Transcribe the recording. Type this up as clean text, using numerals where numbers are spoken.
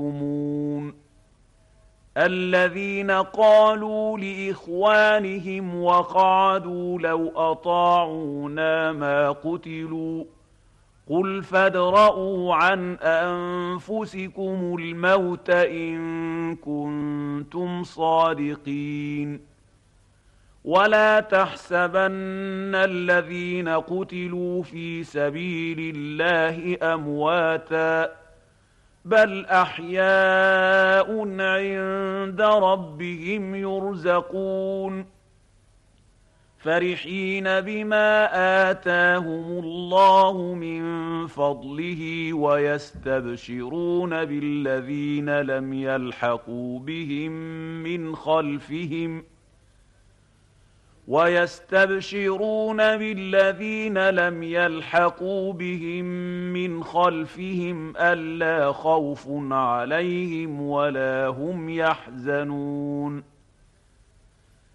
الذين قالوا لإخوانهم وقعدوا لو أطاعونا ما قتلوا قل فادرءوا عن أنفسكم الموت إن كنتم صادقين ولا تحسبن الذين قتلوا في سبيل الله أمواتاً بل أحياء عند ربهم يرزقون فرحين بما آتاهم الله من فضله ويستبشرون بالذين لم يلحقوا بهم من خلفهم ألا خوف عليهم ولا هم يحزنون